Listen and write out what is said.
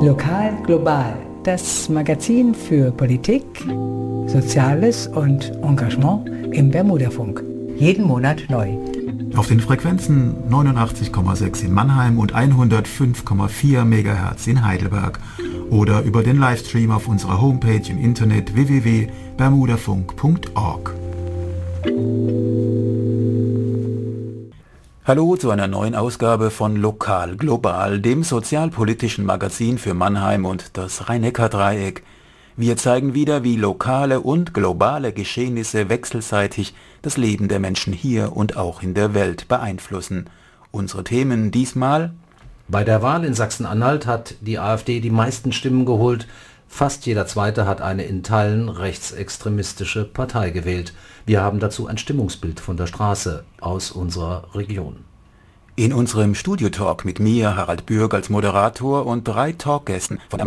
Lokal global, das Magazin für Politik, Soziales und Engagement im Bermudafunk. Jeden Monat neu. Auf den Frequenzen 89,6 in Mannheim und 105,4 MHz in Heidelberg oder über den Livestream auf unserer Homepage im Internet www.bermudafunk.org. Hallo zu einer neuen Ausgabe von Lokal Global, dem sozialpolitischen Magazin für Mannheim und das Rhein-Neckar-Dreieck. Wir zeigen wieder, wie lokale und globale Geschehnisse wechselseitig das Leben der Menschen hier und auch in der Welt beeinflussen. Unsere Themen diesmal: Bei der Wahl in Sachsen-Anhalt hat die AfD die meisten Stimmen geholt. Fast jeder Zweite hat eine in Teilen rechtsextremistische Partei gewählt. Wir haben dazu ein Stimmungsbild von der Straße aus unserer Region. In unserem Studio-Talk mit mir, Harald Bürg, als Moderator und 3 Talkgästen von der